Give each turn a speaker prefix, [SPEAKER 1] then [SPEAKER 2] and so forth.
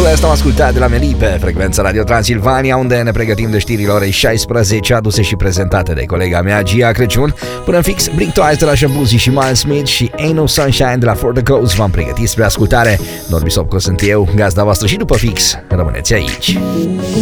[SPEAKER 1] ăsta am ascultat de la Meli pe frecvența Radio Transilvania, unde ne pregătim de știrile orei 16, aduse și prezentate de colega mea Gia Crăciun. Până în fix, Blink Twice de la Shabuzi și Miles Smith și Ain't No Sunshine de la For The Ghost v-am pregătit spre ascultare. Normi Sopco sunt eu, gazda voastră, și după fix rămâneți aici.